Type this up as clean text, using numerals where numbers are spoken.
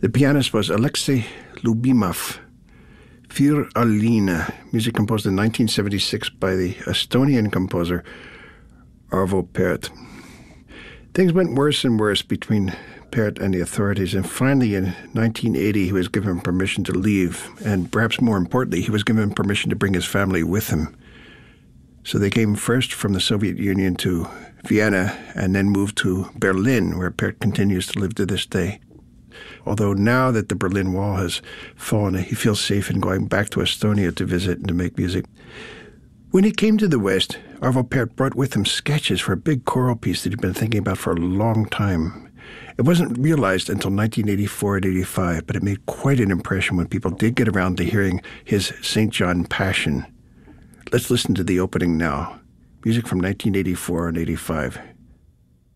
The pianist was Alexei Lubimov. Fir Alina, music composed in 1976 by the Estonian composer Arvo Pärt. Things went worse and worse between Pärt and the authorities, and finally in 1980 he was given permission to leave, and perhaps more importantly, he was given permission to bring his family with him. So they came first from the Soviet Union to Vienna and then moved to Berlin, where Pärt continues to live to this day. Although now that the Berlin Wall has fallen, he feels safe in going back to Estonia to visit and to make music. When he came to the West, Arvo Pärt brought with him sketches for a big choral piece that he'd been thinking about for a long time. It wasn't realized until 1984 and 85, but it made quite an impression when people did get around to hearing his St. John Passion. Let's listen to the opening now. Music from 1984 and 85.